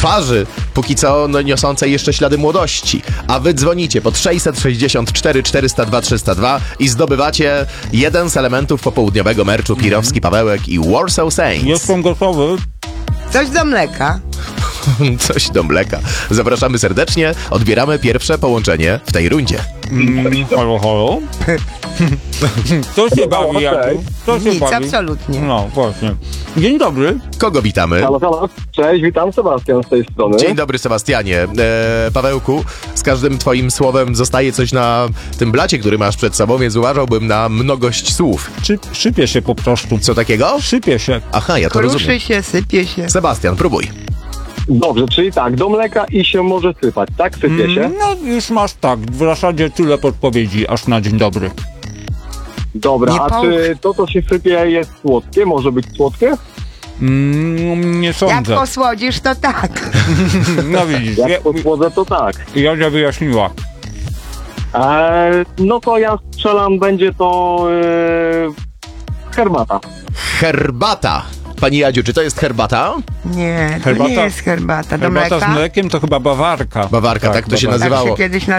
twarzy, póki co niosącej jeszcze ślady młodości. A wy dzwonicie pod 664 402 302 i zdobywacie jeden z elementów popołudniowego merczu Pirowski Pawełek i Warsaw Saints. Jestem gotowy. Coś do mleka. Coś do mleka. Zapraszamy serdecznie, odbieramy pierwsze połączenie w tej rundzie. Halo, halo. Co się bawi, Jakub? Co się Nic, bawi? absolutnie. No, właśnie. Dzień dobry. Kogo witamy? Halo, halo. Cześć, witam, Sebastian z tej strony. Dzień dobry, Sebastianie. Pawełku, z każdym twoim słowem zostaje coś na tym blacie, który masz przed sobą, więc uważałbym na mnogość słów. Sypie się po prostu. Co takiego? Sypie się. Aha, ja to rozumiem. Kruszy się, sypie się. Sebastian, próbuj. Dobrze, czyli tak, do mleka i się może sypać, tak? Sypie się? No, już masz tak. W zasadzie tyle podpowiedzi, aż na dzień dobry. Dobra, Nie a połóż. czy to, co się sypie, jest słodkie? Może być słodkie? Nie Jak sądzę. posłodzisz, to tak. No widzisz, Jak podłodzę, to tak. Jadzia wyjaśniła. No to ja strzelam, będzie to herbata. Herbata. Pani Jadziu, czy to jest herbata? Nie, to Herbata- nie jest herbata. Do Herbata mleka? z mlekiem to chyba bawarka. Bawarka, tak to się bawarka. nazywało. Tak się kiedyś